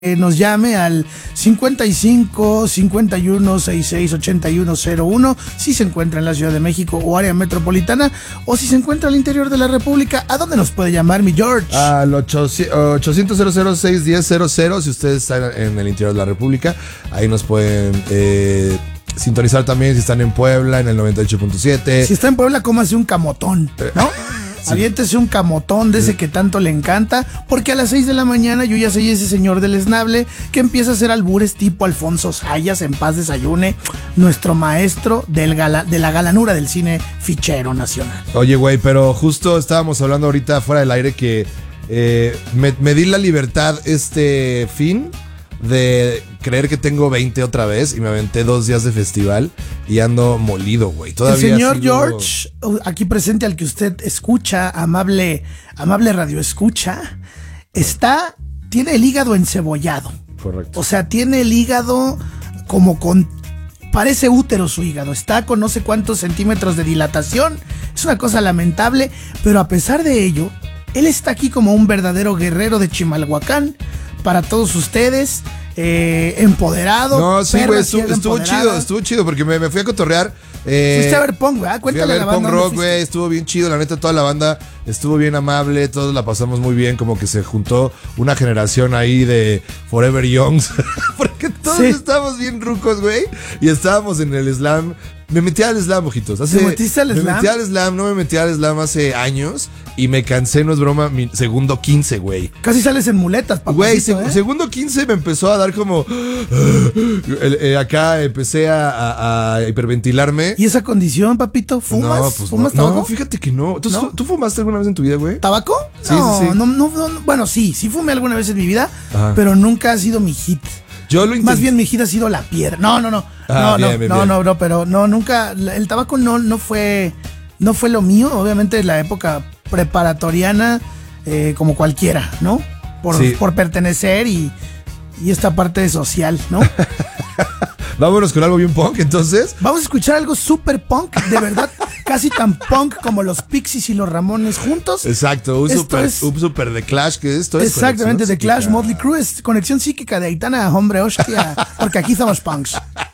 nos llame al 55 51 66 81 01 si se encuentra en la Ciudad de México o área metropolitana, o si se encuentra al interior de la República. ¿A dónde nos puede llamar, mi George? Al 800 610 00 si ustedes están en el interior de la República. Ahí nos pueden sintonizar también si están en Puebla en el 98.7. Si está en Puebla, cómase un camotón, ¿no? Sí. Aviéntese un camotón de ese que tanto le encanta, porque a las 6 de la mañana yo ya soy ese señor del esnable que empieza a hacer albures tipo Alfonso Sayas, en paz desayune, nuestro maestro de la galanura del cine fichero nacional. Oye, güey, pero justo estábamos hablando ahorita fuera del aire que me di la libertad este fin de creer que tengo 20 otra vez y me aventé 2 días de festival y ando molido, güey. El señor George, aquí presente, al que usted escucha, amable radio escucha, tiene el hígado encebollado. Correcto. O sea, tiene el hígado parece útero su hígado, está con no sé cuántos centímetros de dilatación. Es una cosa lamentable, pero a pesar de ello, él está aquí como un verdadero guerrero de Chimalhuacán para todos ustedes, empoderado. No, sí, güey, estuvo chido porque me fui a cotorrear. Fuiste a ver punk, ¿verdad? Cuéntale a la banda. Punk rock, güey, estuvo bien chido, la neta, toda la banda estuvo bien amable, todos la pasamos muy bien, como que se juntó una generación ahí de Forever Youngs, porque todos estábamos bien rucos, güey, y estábamos en el slam. Me metí al slam, ojitos. ¿Te metiste al slam? Me metí al slam, no me metí al slam hace años y me cansé, no es broma, mi segundo 15, güey. Casi sales en muletas, papá. Güey, segundo 15 me empezó a dar como... acá empecé a hiperventilarme. ¿Y esa condición, papito? ¿Fumas? No, pues ¿Fumas no, tabaco? no, fíjate que no. ¿Tú fumaste alguna vez en tu vida, güey? ¿Tabaco? Sí, no, sí. No, bueno, sí fumé alguna vez en mi vida, Ajá. pero nunca ha sido mi hit. Yo lo intenté. Más bien mi hit ha sido la piedra. No, pero no, nunca. El tabaco no fue lo mío. Obviamente en la época preparatoriana, como cualquiera, ¿no? Por pertenecer y esta parte social, ¿no? Vámonos con algo bien punk, entonces. Vamos a escuchar algo súper punk, de verdad, casi tan punk como los Pixies y los Ramones juntos. Exacto, un super de Clash, que esto es. Exactamente, de Clash, Motley Crue, es conexión psíquica de Aitana, hombre, hostia, porque aquí somos punks.